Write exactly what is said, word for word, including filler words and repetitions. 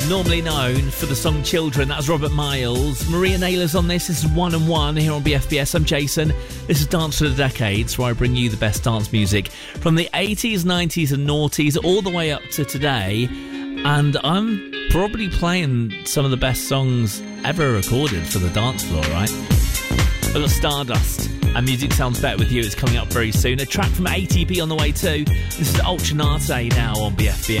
Normally known for the song Children. That was Robert Miles. Maria Naylor's on this. This is One and One here on B F B S. I'm Jason. This is Dance for the Decades, where I bring you the best dance music from the eighties, nineties and noughties all the way up to today. And I'm probably playing some of the best songs ever recorded for the dance floor, right? I've got Stardust and Music Sounds Better With You. It's coming up very soon. A track from A T P on the way too. This is Ultranate now on B F B S.